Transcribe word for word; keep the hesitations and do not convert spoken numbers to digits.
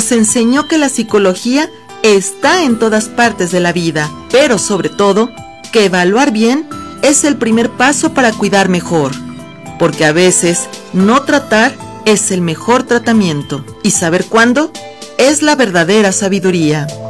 nos enseñó que la psicología está en todas partes de la vida, pero sobre todo, que evaluar bien es el primer paso para cuidar mejor, porque a veces no tratar es el mejor tratamiento y saber cuándo es la verdadera sabiduría.